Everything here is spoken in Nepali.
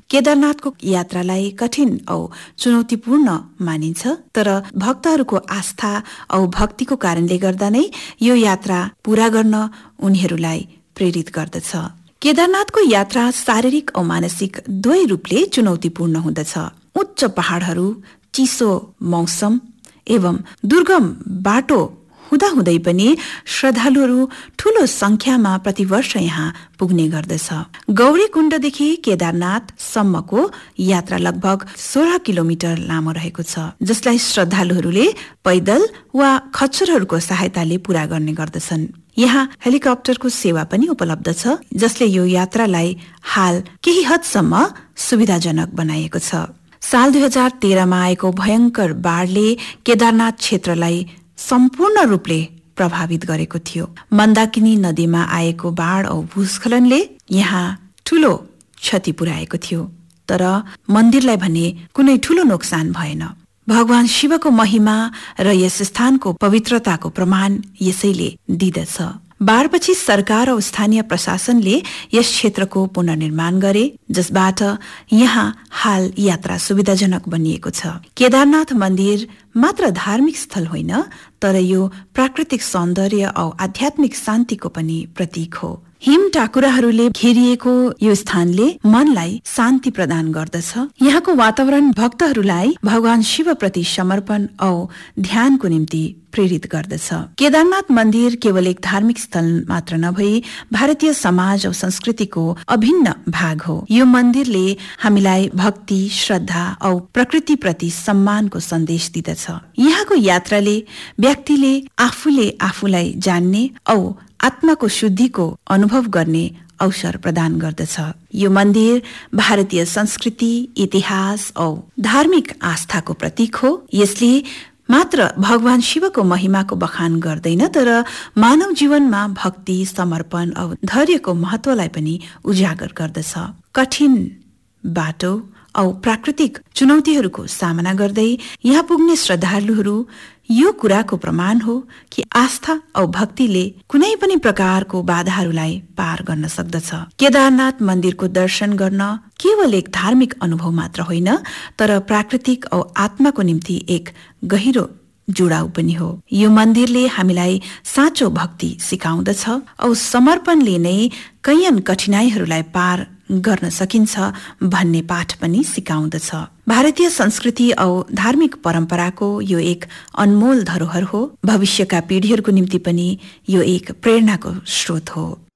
केदारनाथको यात्रालाई कठिन औ चुनौतीपूर्ण मानिन्छ, तर भक्तहरूको आस्था औ भक्तिको कारणले गर्दा नै यो यात्रा पूरा गर्न उनीहरूलाई प्रेरित गर्दछ। केदारनाथको यात्रा शारीरिक औ मानसिक दुवै रूपले चुनौतीपूर्ण हुँदछ। उच्च पहाडहरू, चिसो मौसम एवं दुर्गम बाटो हुँदाहुँदै पनि श्रद्धालुहरू ठूलो संख्यामा प्रतिवर्ष यहाँ पुग्ने गर्दछ। गौरीकुण्डदेखि केदारनाथ सम्मको यात्रा लगभग 16 किलोमिटर लामो रहेको छ, जसलाई श्रद्धालुहरूले पैदल वा खच्चरहरूको सहायताले पूरा गर्ने गर्दछन्। यहाँ हेलिकप्टरको सेवा पनि उपलब्ध छ, जसले यो यात्रालाई हाल केही हदसम्म सुविधाजनक बनाएको छ। साल 2013 मा आएको भयंकर बाढले केदारनाथ क्षेत्रलाई सम्पूर्ण रूपले प्रभावित गरेको थियो। मन्दाकिनी नदीमा आएको बाढ औ भूस्खलनले यहाँ ठूलो क्षति पुर्याएको थियो, तर मन्दिरलाई भने कुनै ठूलो नोक्सान भएन। भगवान शिवको महिमा र यस स्थानको पवित्रताको प्रमाण यसैले दिदछ। बाढपछि सरकार औ स्थानीय प्रशासनले यस क्षेत्रको पुनर्निर्माण गरे, जसबाट यहाँ हाल यात्रा सुविधाजनक बनिएको छ। केदारनाथ मन्दिर मात्र धार्मिक स्थल होइन, तर यो प्राकृतिक सौन्दर्य औ आध्यात्मिक शान्तिको पनि प्रतीक हो। हिम टाकुराहरूले घेरिएको यो स्थानले मनलाई शान्ति प्रदान गर्दछ। यहाँको वातावरण भक्तहरूलाई भगवान शिवप्रति समर्पण औ ध्यानको निम्ति प्रेरित गर्दछ। केदारनाथ मन्दिर केवल एक धार्मिक स्थल मात्र नभई भारतीय समाज औ संस्कृतिको अभिन्न भाग हो। यो मन्दिरले हामीलाई भक्ति, श्रद्धा औ प्रकृतिप्रति सम्मानको सन्देश दिदछ। यहाँको यात्राले व्यक्तिले आफूले आफूलाई जान्ने औ आत्माको शुद्धिको अनुभव गर्ने अवसर प्रदान गर्दछ। यो मन्दिर भारतीय संस्कृति, इतिहास औ धार्मिक आस्थाको प्रतीक हो। यसले मात्र भगवान शिवको महिमाको बखान गर्दैन, तर मानव जीवनमा भक्ति, समर्पण औ धैर्यको महत्वलाई पनि उजागर गर्दछ। कठिन बाटो औ प्राकृतिक चुनौतीहरूको सामना गर्दै यहाँ पुग्ने श्रद्धालुहरू यो कुराको प्रमाण हो कि आस्था औ भक्तिले कुनै पनि प्रकारको बाधाहरूलाई पार गर्न सक्दछ। केदारनाथ मन्दिरको दर्शन गर्न केवल एक धार्मिक अनुभव मात्र होइन, तर प्राकृतिक औ आत्माको निम्ति एक गहिरो जुडाउ पनि हो। यो मन्दिरले हामीलाई साँचो भक्ति सिकाउँदछ औ समर्पणले नै कैयन कठिनाइहरूलाई पार गर्न सकिन्छ भन्ने पाठ पनि सिकाउँदछ। भारतीय संस्कृति औ धार्मिक परम्पराको यो एक अनमोल धरोहर हो। भविष्यका पीढिहरूको निम्ति पनि यो एक प्रेरणाको स्रोत हो।